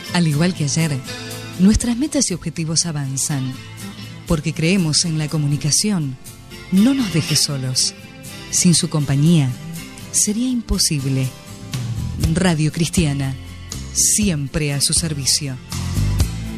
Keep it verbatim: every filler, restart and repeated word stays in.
Al igual que ayer, nuestras metas y objetivos avanzan, porque creemos en la comunicación. No nos deje solos. Sin su compañía, sería imposible. Radio Cristiana, siempre a su servicio.